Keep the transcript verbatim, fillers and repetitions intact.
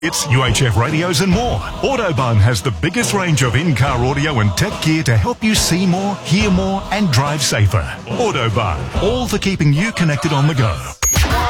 It's U H F radios and more. Autobahn has the biggest range of in-car audio and tech gear to help you see more, hear more and drive safer. Autobahn, all for keeping you connected on the go.